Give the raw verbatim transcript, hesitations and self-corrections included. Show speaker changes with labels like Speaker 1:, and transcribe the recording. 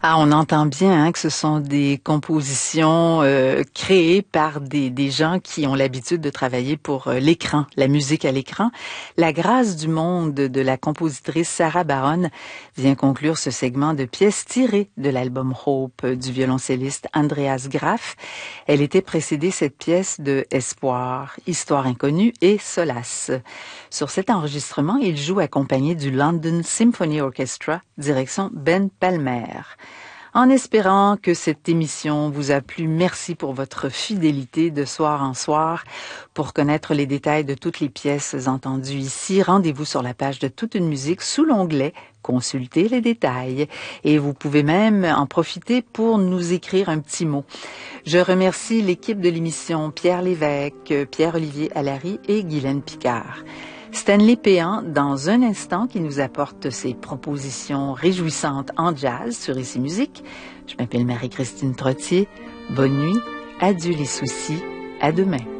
Speaker 1: Ah, on entend bien hein, que ce sont des compositions euh, créées par des, des gens qui ont l'habitude de travailler pour euh, l'écran, la musique à l'écran. La grâce du monde de la compositrice Sarah Baron vient conclure ce segment de pièces tirées de l'album Hope du violoncelliste Andreas Graff. Elle était précédée, cette pièce, de Espoir, Histoire inconnue et Solace. Sur cet enregistrement, il joue accompagné du London Symphony Orchestra, direction Ben Palmer. En espérant que cette émission vous a plu, merci pour votre fidélité de soir en soir. Pour connaître les détails de toutes les pièces entendues ici, rendez-vous sur la page de Toute une musique sous l'onglet Consultez les détails. Et vous pouvez même en profiter pour nous écrire un petit mot. Je remercie l'équipe de l'émission, Pierre Lévesque, Pierre-Olivier Allary et Guylaine Picard. Stanley Péan, dans un instant, qui nous apporte ses propositions réjouissantes en jazz sur Ici Musique. Je m'appelle Marie-Christine Trottier. Bonne nuit, adieu les soucis, à demain.